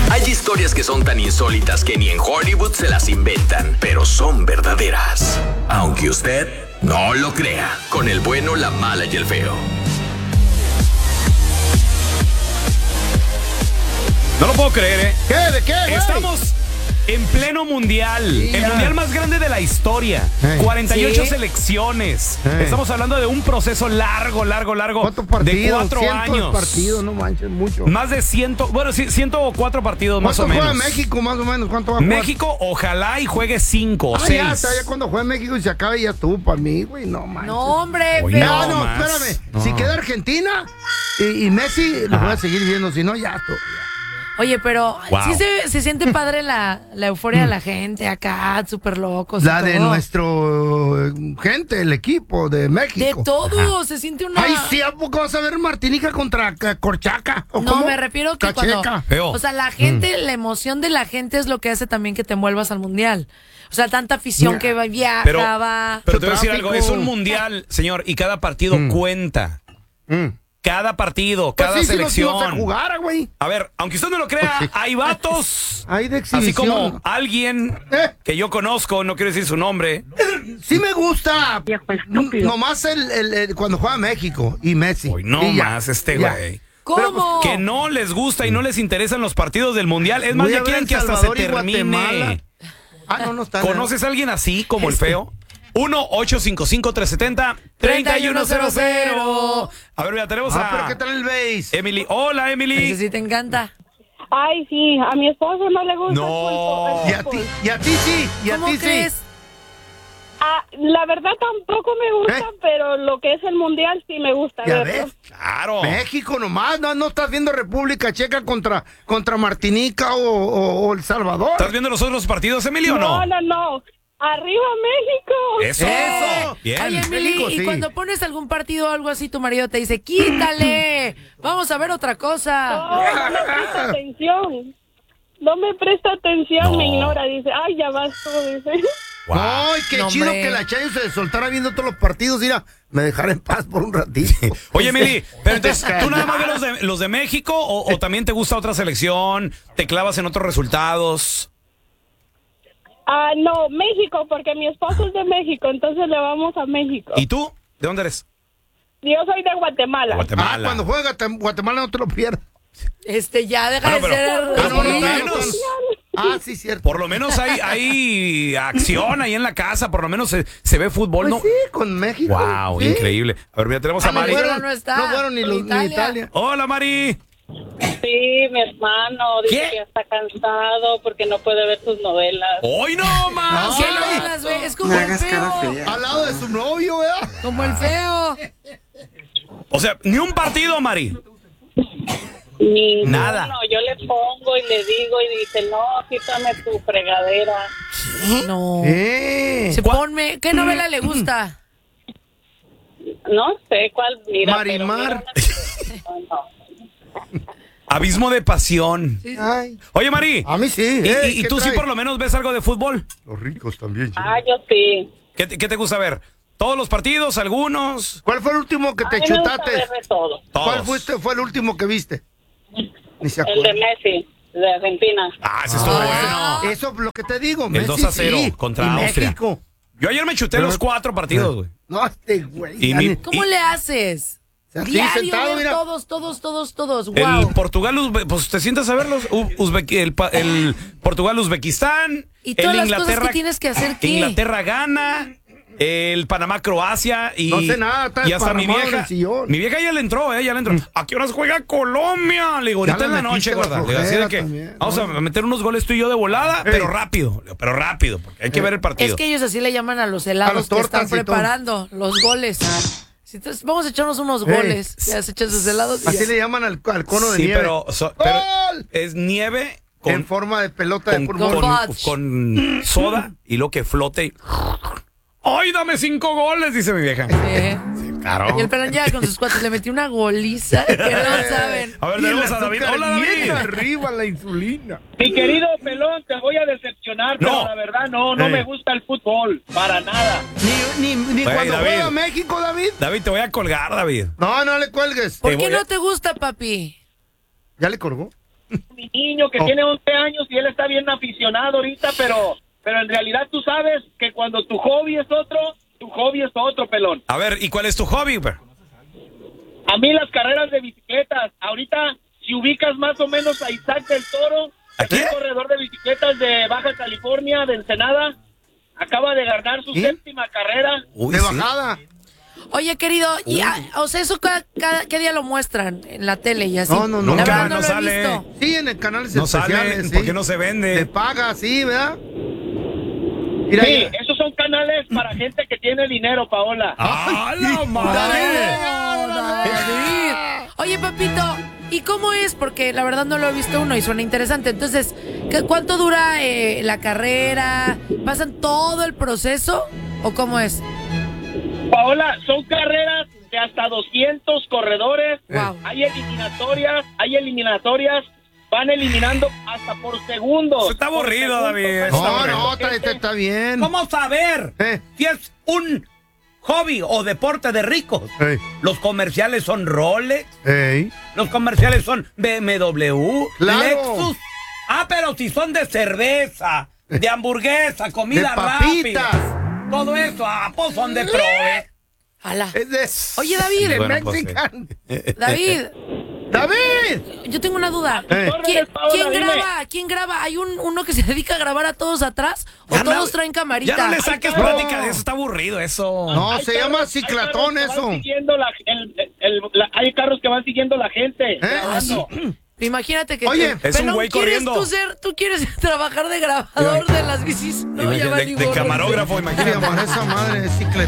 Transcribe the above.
Hay historias que son tan insólitas que ni en Hollywood se las inventan, pero son verdaderas. Aunque usted no lo crea, con el bueno, la mala y el feo. No lo puedo creer, ¿eh? ¿Qué? ¿De qué, güey? Estamos en pleno mundial. Sí, el mundial más grande de la historia. 48 selecciones. Estamos hablando de un proceso largo. ¿Cuántos partidos? De 4 años. Partidos, no manches, mucho. Más de 104 partidos más o menos. ¿Cuánto juega México más o menos? ¿Cuánto va a jugar? México, ojalá y juegue 5 o 6. Ya cuando juegue México y se acabe ya estuvo para mí, güey, no manches. No, hombre, Hoy pero... no. Espérame. No. Si queda Argentina y Messi, lo voy a seguir viendo. Si no, ya estuvo. Oye, pero Wow. sí se siente padre la euforia de la gente acá, súper locos. La y de todo. nuestro gente, el equipo de México. De todo, se siente una... Ay, sí, ¿a poco vas a ver Martinica contra Corchaca? ¿O No, cómo? me refiero que Cacheca. cuando... Feo. O sea, la gente, la emoción de la gente es lo que hace también que te envuelvas al mundial. O sea, tanta afición que viaja, Pero va... te voy a decir Tráfico. algo. Es un mundial, señor, y cada partido cuenta. Cada partido, Pues cada sí, selección. Si nos ibas a jugar, güey. A ver, aunque usted no lo crea, Pues sí. hay vatos. Hay de Así exhibición. como alguien que yo conozco, no quiero decir su nombre. Sí me gusta. Nomás el cuando juega México y Messi. Hoy no Y ya. más este Ya. güey. ¿Cómo? Que no les gusta y no les interesan los partidos del mundial. Es más, Voy a ya ver quieren El que hasta se Salvador y termine. Guatemala. No está. ¿Conoces a alguien así como el feo? 1-855-370-3100. A ver, mira, tenemos pero ¿qué a tal el base? Emily. Hola, Emily. Ese sí te encanta. Ay, sí, a mi esposo no le gusta No. el Y a fútbol. ti sí. Y a ¿Cómo ti crees? sí. La verdad tampoco me gusta, pero lo que es el mundial sí me gusta Ya verlo. ves. Claro. México nomás. No estás viendo República Checa contra Martinica o El Salvador. ¿Estás viendo los otros partidos, Emily, o no? No. Arriba México. Eso. Bien. Oye, Emily, México, y sí. cuando pones algún partido o algo así, tu marido te dice, quítale, vamos a ver otra cosa. No me presta atención. No me presta atención, No. me ignora. Dice, ay, ya vas tú, dice. Wow. Ay, qué No, chido hombre. que la Chayo se soltara viendo todos los partidos. Mira, me dejara en paz por un ratito. Oye, Emily, pero entonces, ¿tú nada más ves los de México o también te gusta otra selección? ¿Te clavas en otros resultados? No, México, porque mi esposo es de México, entonces le vamos a México. ¿Y tú? ¿De dónde eres? Yo soy de Guatemala. Guatemala. Cuando juega Guatemala no te lo pierdas. Ya deja Bueno, de pero- ser... pero por lo Sí. menos- Sí, cierto. Por lo menos hay acción ahí en la casa, por lo menos se ve fútbol, Pues ¿no? sí, con México. Wow, Sí. increíble. A ver, mira, tenemos a No Mari. fueron, no está. no fueron ni Italia. Hola, Mari. Sí, mi hermano dice ¿Qué? que está cansado porque no puede ver sus novelas. ¡Hoy no más! ¿Qué no las ve? Es como el feo. Al lado de su novio, ¿verdad? Como el feo. O sea, ni un partido, Mari. Ninguno. Nada. Yo le pongo y le digo y dice, no, quítame tu fregadera. No. Sí. Ponme, ¿qué novela le gusta? No sé cuál mira. Marimar. Pero mira, no. Abismo de pasión. Ay, Oye, Mari. a mí sí. ¿Y ¿qué tú sí trae? por lo menos ves algo de fútbol? Los ricos también. Yo sí. ¿Qué te gusta ver? ¿Todos los partidos? ¿Algunos? ¿Cuál fue el último que te A mí me gusta chutaste? ver de todo. ¿Cuál Todos. fue el último que viste? Ni se El de acuerda. Messi, de Argentina. Ah, ese estuvo bueno. Eso es lo que te digo. El Messi 2-0 sí, contra y Austria. México. Yo ayer me chuté Pero- los 4 partidos, güey. No, güey. Y ya mi- ni- ¿Cómo le haces? Así Diario sentado, ver mira. todos. El Wow. Portugal, pues te sientas a verlos. El Portugal-Uzbekistán. Y el todas las cosas que tienes que hacer, ¿qué? Inglaterra gana. El Panamá-Croacia y... No sé nada, está y hasta mi desparramado en vieja... el sillón. Mi vieja ya le entró, ya le entró. ¿A qué horas juega Colombia? Le digo, Ya ahorita en le la noche, metiste la gorda. Le digo, así de flojera que también, vamos ¿no? a meter unos goles tú y yo de volada, Ey. pero rápido. Le digo, pero rápido, porque hay que ver el partido. Es que ellos así le llaman a los A helados las que están tortas y todo. preparando, los goles. Si entonces, vamos a echarnos unos goles. Ya se echan sus helados y Así ya. le llaman al cono de Sí, nieve. pero ¡Gol! es nieve En forma de pelota de con, fútbol. con soda y lo que flote y... ¡Ay, dame 5 goles! Dice mi vieja. Sí. Claro. Y el pelón llega con sus cuates, le metió una goliza que no saben. A ver, Y el tenemos a David. azúcar Hola, bien David. arriba la insulina. Mi querido Pelón, te voy a decepcionar, No. pero la verdad no me gusta el fútbol, para nada. Ni Güey, cuando David. juega México, David. David, te voy a colgar, David. No le cuelgues. ¿Por Te qué voy a- no te gusta, papi? ¿Ya le colgó? mi niño que tiene 11 años y él está bien aficionado ahorita, pero en realidad tú sabes que cuando tu hobby es otro, pelón. A ver, ¿y cuál es tu hobby, güey? A mí las carreras de bicicletas. Ahorita, si ubicas más o menos a Isaac del Toro, ¿A quién? un corredor de bicicletas de Baja California, de Ensenada, acaba de ganar su séptima carrera. Uy, De sí. bajada. Oye, querido, o sea, eso ¿qué día lo muestran en la tele y así? No, La verdad no lo he sale. visto. Sí, en el canales No especiales. sale, sí. porque no se vende. Te paga, sí, ¿verdad? Mira, Sí, mira. esos son canales para gente que tiene dinero, Paola. ¡Ah, la madre! David. Oye, papito, ¿y cómo es? Porque la verdad no lo he visto uno y suena interesante. Entonces, ¿cuánto dura la carrera? ¿Pasan todo el proceso o cómo es? Paola, son carreras de hasta 200 corredores. Wow. Hay eliminatorias, van eliminando hasta por segundos. Está aburrido, David. No, está bien. ¿Cómo saber si es un hobby o deporte de ricos? Ey, Los comerciales son Rolex, ey. los comerciales son BMW, Claro. Lexus. Ah, pero si son de cerveza, de hamburguesa, comida De papitas. rápida, todo eso, pues son de prove. Ala. Es de... Oye, David. de Bueno, pues, Mexican. David, ¡David! yo tengo una duda. Órale, Paola, ¿Quién dime. graba? ¿Quién graba? ¿Hay uno que se dedica a grabar a todos atrás? ¿O Ya no- todos traen camarita? Ya no le saques No. plática de eso, está aburrido eso. No, Hay se llama carros- ciclatón hay carros que van eso. siguiendo hay carros que van siguiendo la gente. Ah, sí. Imagínate que... Oye, es un Pelón, güey ¿quieres corriendo. tú quieres trabar de grabador de las bicis? No, ya de valí gorro. camarógrafo, ¿Cómo se imagínate. llamará esa madre? Cicletón.